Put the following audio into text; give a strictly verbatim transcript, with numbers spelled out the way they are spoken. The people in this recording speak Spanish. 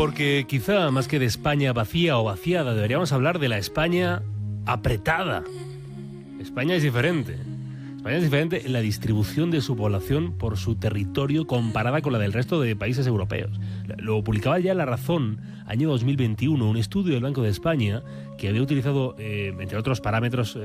Porque quizá más que de España vacía o vaciada, deberíamos hablar de la España apretada. España es diferente. España es diferente en la distribución de su población por su territorio comparada con la del resto de países europeos. Lo publicaba ya La Razón, año dos mil veintiuno, un estudio del Banco de España que había utilizado, eh, entre otros parámetros,